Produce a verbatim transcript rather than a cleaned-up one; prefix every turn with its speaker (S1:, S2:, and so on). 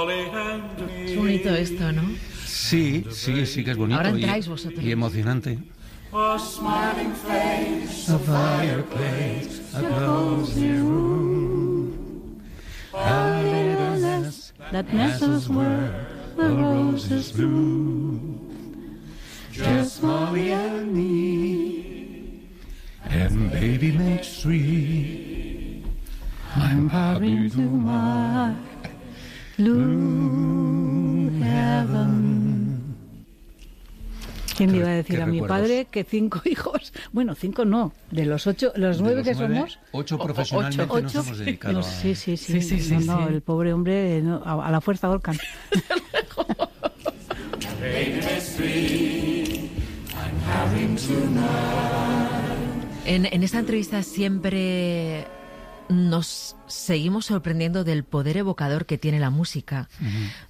S1: Es bonito esto, ¿no?
S2: Sí, sí, sí que es bonito.
S1: Ahora
S2: y,
S1: entráis vosotros.
S2: y emocionante. A smiling face, a fireplace, a cozy room, a little nest that nestles where the roses bloom. Just Molly and me, and baby makes three. I'm happy to my blue heaven.
S3: ¿Quién le iba a decir
S2: ¿Qué
S3: a mi
S2: recuerdos?
S3: padre que cinco hijos, bueno, cinco no, de los ocho, los
S2: De
S3: nueve
S2: los
S3: que
S2: nueve,
S3: somos,
S2: ocho
S3: o-
S2: profesionalmente
S3: ocho,
S2: nos
S3: ocho,
S2: hemos dedicado
S3: no,
S2: a-
S3: sí, sí, sí,
S1: Sí, sí, sí,
S3: no, no,
S1: sí.
S3: el pobre hombre no, a, a la fuerza ahorcan.
S1: En, en esta entrevista siempre nos seguimos sorprendiendo del poder evocador que tiene la música.
S2: Ujú.